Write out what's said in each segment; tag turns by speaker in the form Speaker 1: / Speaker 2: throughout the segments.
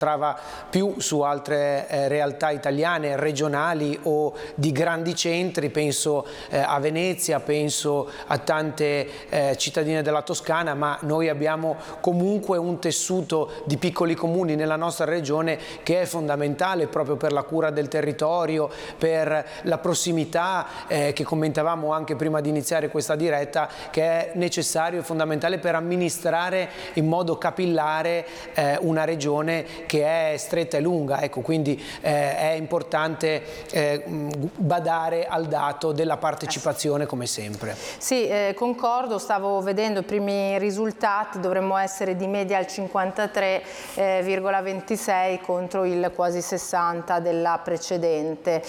Speaker 1: più su altre realtà italiane, regionali o di grandi centri, penso a Venezia, penso a tante cittadine della Toscana, ma noi abbiamo comunque un tessuto di piccoli comuni nella nostra regione che è fondamentale proprio per la cura del territorio, per la prossimità che commentavamo anche prima di iniziare questa diretta, che è necessario e fondamentale per amministrare in modo capillare una regione che è stretta e lunga, ecco, quindi è importante badare al dato della partecipazione come sempre.
Speaker 2: Sì, concordo, stavo vedendo i primi risultati, dovremmo essere di media al 53,26 contro il quasi 60 della precedente.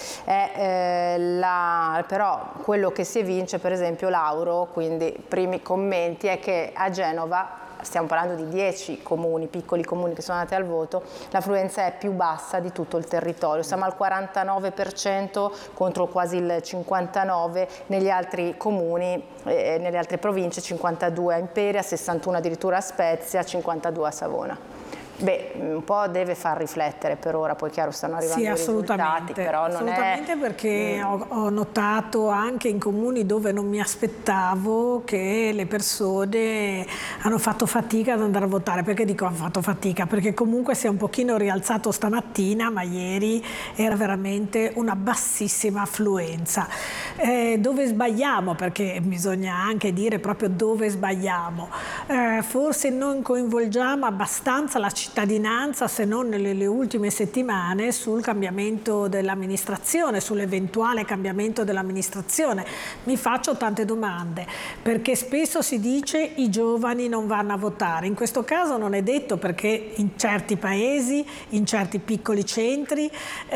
Speaker 2: Però quello che si evince, per esempio Lauro, quindi primi commenti, è che a Genova, stiamo parlando di 10 comuni, piccoli comuni che sono andati al voto, l'affluenza è più bassa di tutto il territorio, siamo al 49% contro quasi il 59% negli altri comuni, nelle altre province, 52 a Imperia, 61 addirittura a Spezia, 52 a Savona. Beh, un po' deve far riflettere per ora, poi chiaro stanno arrivando i risultati, però non
Speaker 3: assolutamente, perché ho notato anche in comuni dove non mi aspettavo che le persone hanno fatto fatica ad andare a votare. Perché dico hanno fatto fatica? Perché comunque si è un pochino rialzato stamattina, ma ieri era veramente una bassissima affluenza. Dove sbagliamo? Perché bisogna anche dire proprio dove sbagliamo. Forse non coinvolgiamo abbastanza la cittadinanza, se non nelle ultime settimane, sul cambiamento dell'amministrazione, sull'eventuale cambiamento dell'amministrazione. Mi faccio tante domande, perché spesso si dice i giovani non vanno a votare. In questo caso non è detto, perché in certi paesi, in certi piccoli centri,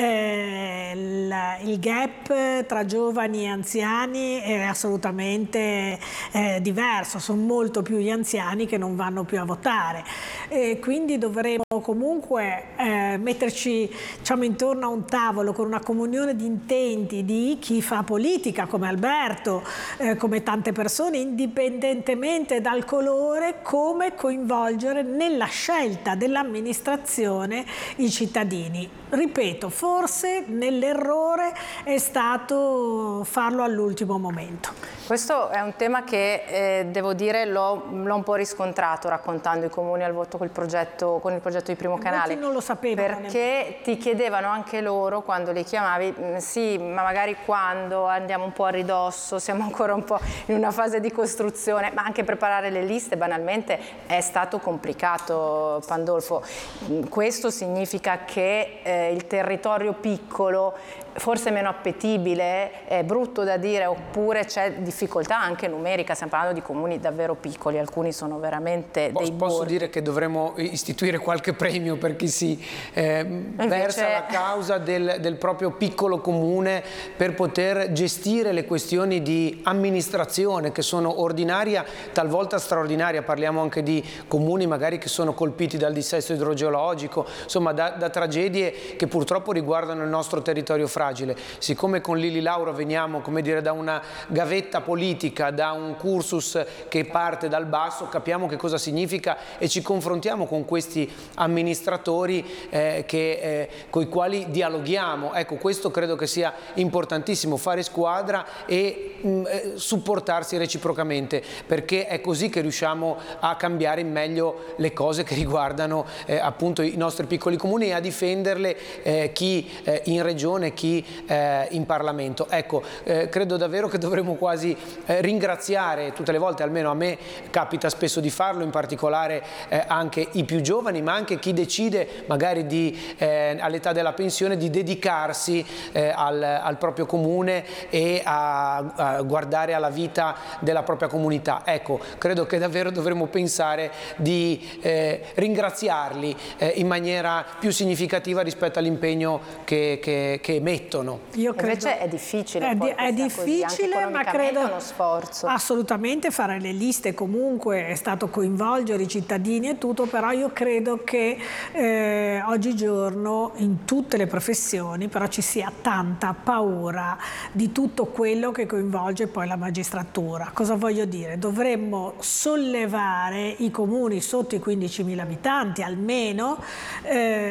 Speaker 3: il gap tra giovani e anziani è assolutamente diverso, sono molto più gli anziani che non vanno più a votare. Quindi dovremmo comunque metterci, diciamo, intorno a un tavolo con una comunione di intenti di chi fa politica, come Alberto, come tante persone, indipendentemente dal colore, come coinvolgere nella scelta dell'amministrazione i cittadini. Ripeto, forse nell'errore è stato farlo all'ultimo momento.
Speaker 2: Questo è un tema che devo dire l'ho un po' riscontrato raccontando i comuni al voto con il progetto di Primo Canale.
Speaker 3: Non lo sapevano,
Speaker 2: perché ti chiedevano anche loro quando li chiamavi, sì, ma magari quando andiamo un po' a ridosso, siamo ancora un po' in una fase di costruzione, ma anche preparare le liste banalmente è stato complicato, Pandolfo. Questo significa che il territorio piccolo forse meno appetibile, è brutto da dire, oppure c'è difficoltà anche numerica, stiamo parlando di comuni davvero piccoli, alcuni sono veramente dei
Speaker 1: Posso dire che dovremmo istituire qualche premio per chi si versa la causa del proprio piccolo comune per poter gestire le questioni di amministrazione che sono ordinaria, talvolta straordinaria. Parliamo anche di comuni magari che sono colpiti dal dissesto idrogeologico, insomma da tragedie che purtroppo riguardano il nostro territorio fragile. Siccome con Lili Lauro veniamo, come dire, da una gavetta politica, da un cursus che parte dal basso, capiamo che cosa significa e ci confrontiamo con questi amministratori con i quali dialoghiamo. Ecco, questo credo che sia importantissimo, fare squadra e supportarsi reciprocamente, perché è così che riusciamo a cambiare in meglio le cose che riguardano appunto i nostri piccoli comuni e a difenderle, chi in regione, chi in Parlamento. Ecco, credo davvero che dovremmo quasi ringraziare tutte le volte, almeno a me capita spesso di farlo, in particolare anche i più giovani, ma anche chi decide magari all'età della pensione di dedicarsi al proprio comune e a guardare alla vita della propria comunità. Ecco, credo che davvero dovremmo pensare di ringraziarli in maniera più significativa rispetto all'impegno che mettono.
Speaker 2: Io credo, invece è difficile,
Speaker 3: è difficile, ma credo
Speaker 2: uno sforzo.
Speaker 3: Assolutamente fare le liste comunque è stato coinvolgere i cittadini e tutto, però io credo che oggigiorno in tutte le professioni però ci sia tanta paura di tutto quello che coinvolge poi la magistratura. Cosa voglio dire? Dovremmo sollevare i comuni sotto i 15.000 abitanti almeno